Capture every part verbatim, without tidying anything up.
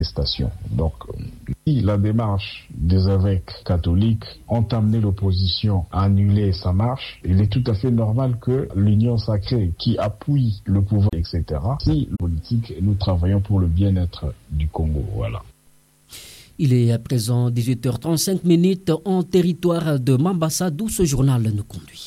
manifestation. Donc, si la démarche des évêques catholiques ont amené l'opposition à annuler sa marche, il est tout à fait normal que l'Union sacrée, qui appuie le pouvoir, et cetera, si politique, nous travaillons pour le bien-être du Congo. Voilà. Il est à présent dix-huit heures trente-cinq minutes en territoire de Mambasa, d'où ce journal nous conduit.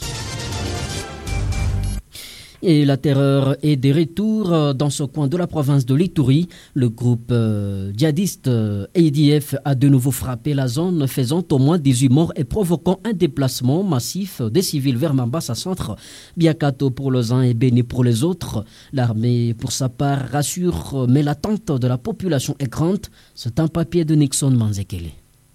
Et la terreur est de retour dans ce coin de la province de l'Ituri. Le groupe euh, djihadiste euh, A D F a de nouveau frappé la zone, faisant au moins dix-huit morts et provoquant un déplacement massif des civils vers Mambasa Centre, Biakato pour les uns et Béni pour les autres. L'armée, pour sa part, rassure, mais l'attente de la population est grande. C'est un papier de Nixon Manzekele.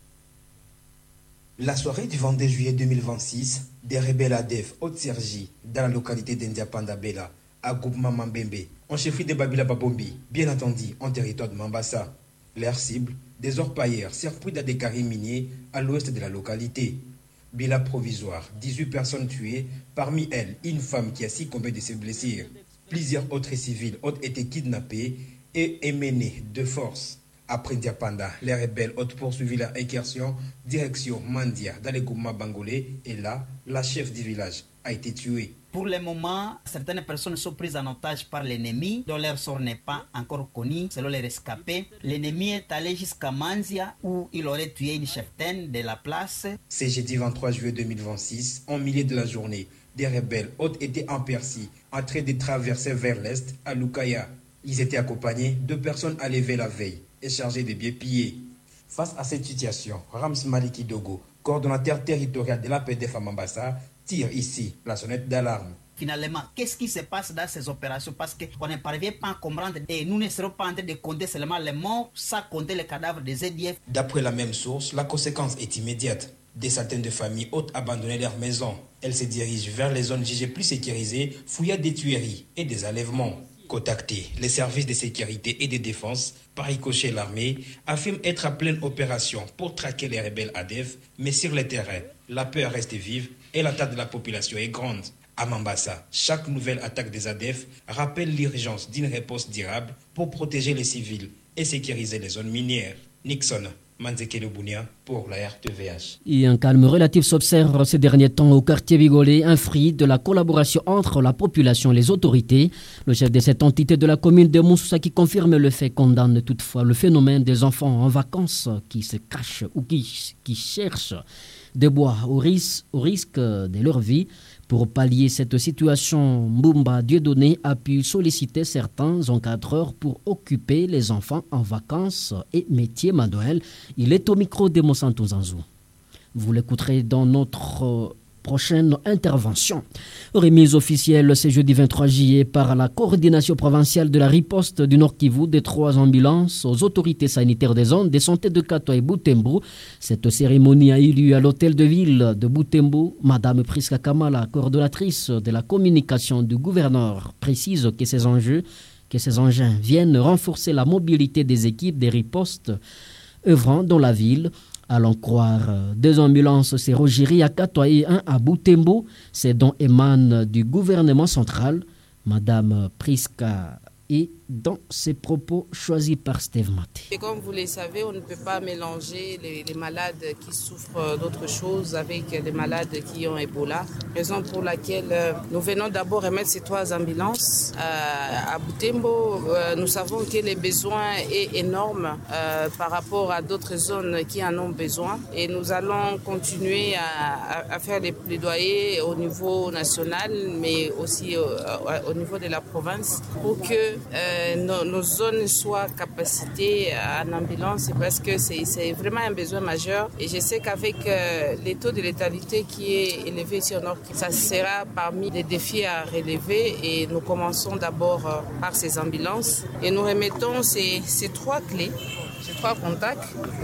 La soirée du vingt-deux juillet deux mille vingt-six, des rebelles A D F Haute-Sergi, dans la localité d'Indiapanda-Bela, à Groupement Mambembe, en chefferie de Babila Babombi, bien entendu en territoire de Mambasa. Leur cible, des orpailleurs surpris dans des carrés miniers à l'ouest de la localité. Bilan provisoire, dix-huit personnes tuées, parmi elles une femme qui a succombé de ses blessures. Plusieurs autres civils ont été kidnappés et emmenés de force. Après Ndiapanda, les rebelles ont poursuivi leur incursion direction Mandia dans le groupement bangolais et là, la chef du village a été tuée. Pour le moment, certaines personnes sont prises en otage par l'ennemi, dont leur sort n'est pas encore connu. Selon les rescapés, l'ennemi est allé jusqu'à Mandia où il aurait tué une cheftaine de la place. C'est jeudi vingt-trois juillet deux mille vingt-six, en milieu de la journée, des rebelles ont été en Persie, en train de traverser vers l'est à Lukaya. Ils étaient accompagnés de personnes enlevées la veille et chargées de biens pillés. Face à cette situation, Rams Maliki Dogo, coordonnateur territorial de l'A P D F à Mambasa, tire ici la sonnette d'alarme. Finalement, qu'est-ce qui se passe dans ces opérations? Parce qu'on ne parvient pas à comprendre et nous ne serons pas en train de compter seulement les morts sans compter les cadavres des A D F. D'après la même source, la conséquence est immédiate. Des centaines de familles ont abandonné leurs maisons. Elles se dirigent vers les zones jugées plus sécurisées, fouillant des tueries et des enlèvements. Contactés, les services de sécurité et de défense, par ricochet l'armée, affirment être à pleine opération pour traquer les rebelles A D F, mais sur le terrain, la peur reste vive et l'attaque de la population est grande. À Mambasa, chaque nouvelle attaque des A D F rappelle l'urgence d'une réponse durable pour protéger les civils et sécuriser les zones minières. Nixon Manzekele Bounia pour la R T V H. Et un calme relatif s'observe ces derniers temps au quartier Bigolé, un fruit de la collaboration entre la population et les autorités. Le chef de cette entité de la commune de Moussoussa qui confirme le fait condamne toutefois le phénomène des enfants en vacances qui se cachent ou qui, qui cherchent des bois au risque, au risque de leur vie. Pour pallier cette situation, Mbumba Dieudonné a pu solliciter certains encadreurs pour occuper les enfants en vacances et métiers manuels. Il est au micro de Monsanto Zanzou. Vous l'écouterez dans notre prochaine intervention. Remise officielle ce jeudi vingt-trois juillet par la coordination provinciale de la riposte du Nord Kivu des trois ambulances aux autorités sanitaires des zones de santé de Katwa et Butembo. Cette cérémonie a eu lieu à l'hôtel de ville de Butembo. Madame Priska Kamala, coordonnatrice de la communication du gouverneur, précise que ces enjeux, que ces engins viennent renforcer la mobilité des équipes des ripostes œuvrant dans la ville. Allons croire, deux ambulances sérogéries à Katwa et un à Butembo. Ces dons émanent du gouvernement central. Madame Priska est dans ses propos choisis par Steve Maté. Et comme vous le savez, on ne peut pas mélanger les, les malades qui souffrent d'autres choses avec les malades qui ont Ebola. Raison pour laquelle euh, nous venons d'abord remettre ces trois ambulances euh, à Butembo. Euh, nous savons que le besoin est énorme euh, par rapport à d'autres zones qui en ont besoin. Et nous allons continuer à, à, à faire des plaidoyers au niveau national, mais aussi au, au niveau de la province pour que Euh, nos, nos zones soient capacitées en ambulance parce que c'est, c'est vraiment un besoin majeur. Et je sais qu'avec euh, les taux de létalité qui est élevé ici au Nord, ça sera parmi les défis à relever. Et nous commençons d'abord euh, par ces ambulances. Et nous remettons ces, ces trois clés, ces trois contacts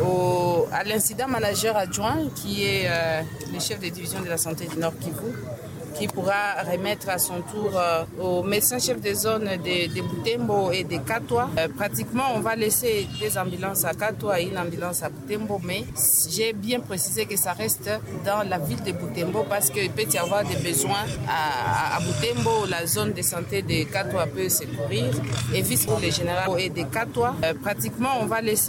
au, à l'incident manager adjoint qui est euh, le chef de division de la santé du Nord Kivu, qui pourra remettre à son tour euh, au médecin-chef des zones de, de Butembo et de Katwa. Euh, pratiquement, on va laisser des ambulances à Katwa et une ambulance à Butembo, mais j'ai bien précisé que ça reste dans la ville de Butembo parce qu'il peut y avoir des besoins à, à, à Butembo, la zone de santé de Katwa peut secourir. Et vice pour les généraux et de Katwa, euh, pratiquement, on va laisser